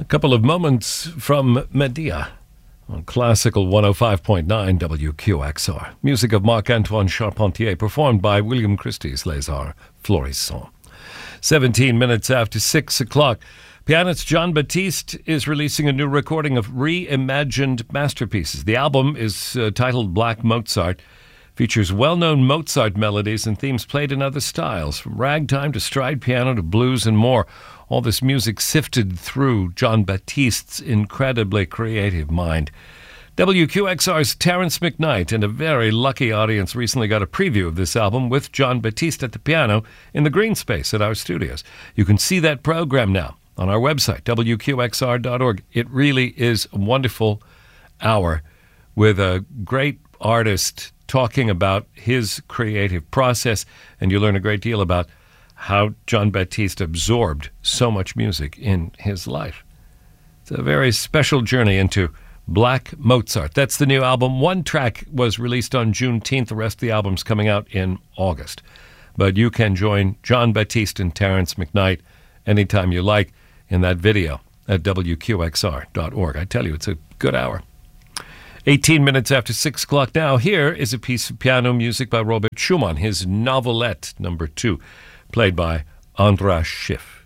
A couple of moments from Medea on Classical 105.9 WQXR. Music of Marc-Antoine Charpentier, performed by William Christie's Les Arts Florissants. 17 minutes after 6 o'clock. Pianist Jon Batiste is releasing a new recording of reimagined masterpieces. The album is titled Black Mozart. Features well-known Mozart melodies and themes played in other styles, from ragtime to stride piano to blues and more. All this music sifted through Jon Batiste's incredibly creative mind. WQXR's Terence McKnight and a very lucky audience recently got a preview of this album with Jon Batiste at the piano in the green space at our studios. You can see that program now on our website, WQXR.org. It really is a wonderful hour with a great artist talking about his creative process, and you learn a great deal about how Jon Batiste absorbed so much music in his life. It's a very special journey into Black Mozart. That's the new album. One track was released on Juneteenth. The rest of the album's coming out in August. But you can join Jon Batiste and Terence McKnight anytime you like in that video at WQXR.org. I tell you, it's a good hour. 18 minutes after 6 o'clock now. Here is a piece of piano music by Robert Schumann, his Novelette No. 2, played by Andras Schiff.